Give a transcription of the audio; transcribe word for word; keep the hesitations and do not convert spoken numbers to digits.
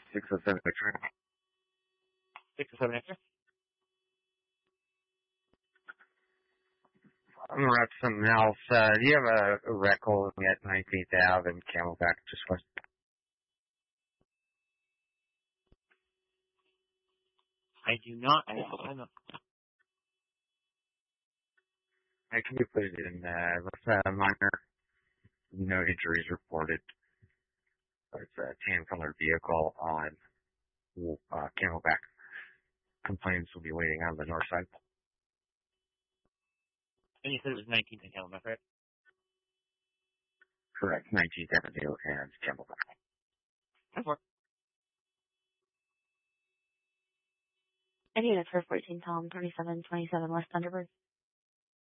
six oh seven Victory. six oh seven Victor. I'm gonna wrap something else. Uh, do you have a, a wreck holding at nineteenth Avenue and Camelback just west? I do not. I don't know. I can you put it in, uh, with, uh, minor, no injuries reported. It's a tan colored vehicle on, uh, Camelback. Complaints will be waiting on the north side. And you said it was nineteenth and Camelback, right? Correct, nineteenth Avenue and Camelback. ten four. And unit for fourteen Tom, twenty-seven twenty-seven West Thunderbird.